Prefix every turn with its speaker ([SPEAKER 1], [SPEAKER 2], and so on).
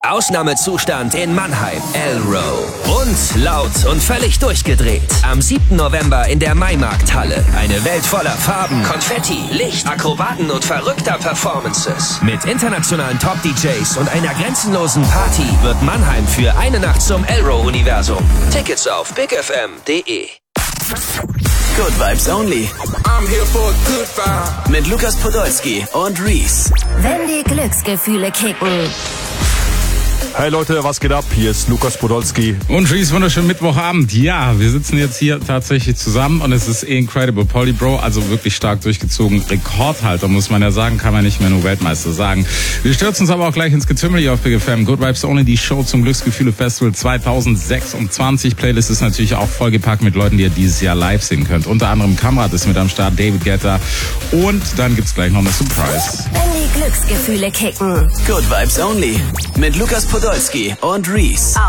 [SPEAKER 1] Ausnahmezustand in Mannheim, Elrow. Und laut und völlig durchgedreht. Am 7. November in der Maimarkthalle. Eine Welt voller Farben, Konfetti, Licht, Akrobaten und verrückter Performances. Mit internationalen Top-DJs und einer grenzenlosen Party wird Mannheim für eine Nacht zum Elrow-Universum. Tickets auf bigfm.de.
[SPEAKER 2] Good Vibes Only.
[SPEAKER 3] I'm here for a good vibe.
[SPEAKER 2] Mit Lukas Podolski und Reese.
[SPEAKER 4] Wenn die Glücksgefühle kicken.
[SPEAKER 5] Hey Leute, was geht ab? Hier ist Lukas Podolski.
[SPEAKER 6] Und Reese, wunderschönen Mittwochabend. Ja, wir sitzen jetzt hier tatsächlich zusammen und es ist incredible. Polly Bro, also wirklich stark durchgezogen. Rekordhalter, muss man ja sagen, kann man nicht mehr nur Weltmeister sagen. Wir stürzen uns aber auch gleich ins Getümmel hier auf Big FM. Good Vibes Only, die Show zum Glücksgefühle Festival 2026. Playlist ist natürlich auch vollgepackt mit Leuten, die ihr dieses Jahr live sehen könnt. Unter anderem Kamerad ist mit am Start, David Guetta. Und dann gibt's gleich noch eine Surprise.
[SPEAKER 4] Wenn die Glücksgefühle kicken.
[SPEAKER 2] Good Vibes Only. Mit Lukas Podolski und Reese.